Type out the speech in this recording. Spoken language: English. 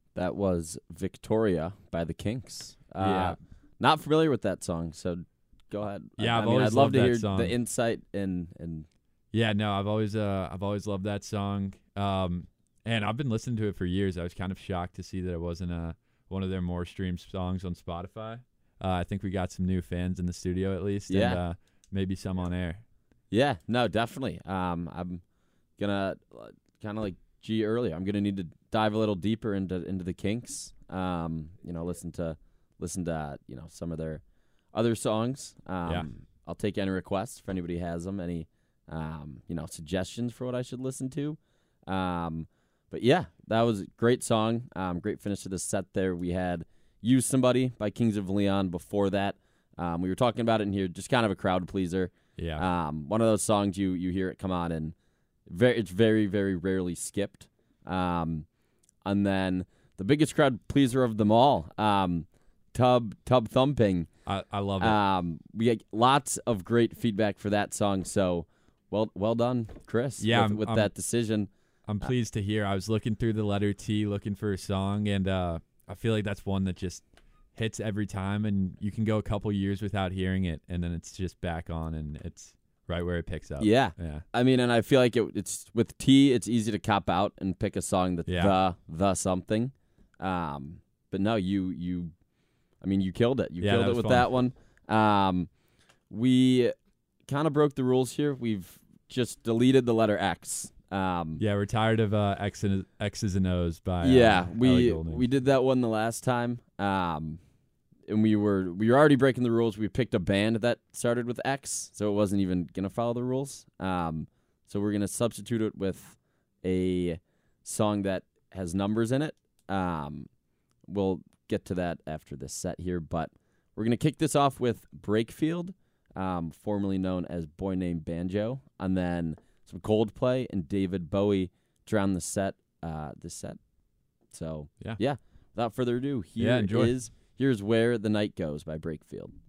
That was Victoria by the Kinks. Yeah. Not familiar with that song, so go ahead. Yeah, I I've mean, always I'd love loved to that hear song. the insight and Yeah, no, I've always loved that song. And I've been listening to it for years. I was kind of shocked to see that it wasn't one of their more streamed songs on Spotify. I think we got some new fans in the studio at least, Yeah. and maybe some on air. yeah, no, definitely. I'm gonna kind of like G earlier. I'm gonna need to dive a little deeper into the Kinks. Listen to some of their other songs. Yeah. I'll take any requests if anybody has them. Any suggestions for what I should listen to. But yeah, that was a great song. Great finish to the set there. We had Use Somebody by Kings of Leon before that. We were talking about it in here, just kind of a crowd pleaser. Yeah. One of those songs you hear it come on and it's very, very rarely skipped. And then the biggest crowd pleaser of them all, Tub Thumping. I love it. We get lots of great feedback for that song, so well done, Chris, Yeah, with I'm that decision. I'm pleased to hear. I was looking through the letter T, looking for a song, and I feel like that's one that just hits every time, and you can go a couple years without hearing it, and then it's just back on, and it's right where it picks up. Yeah. Yeah. I mean, and I feel like it's with T, it's easy to cop out and pick a song that's the something. But no, you killed it. You Yeah, killed that it was with fun. that one. We kind of broke the rules here. We've just deleted the letter X. Yeah, we're tired of X's and O's by we Ellie Goulding. we did that one the last time. And we were already breaking the rules. We picked a band that started with X, so it wasn't even gonna follow the rules. So we're gonna substitute it with a song that has numbers in it. We'll get to that after this set here, but we're gonna kick this off with Breakfield, formerly known as Boy Named Banjo, and then some Coldplay and David Bowie drown the set. This set. So Yeah. Without further ado, enjoy. Here's Where the Night Goes by Breakfield.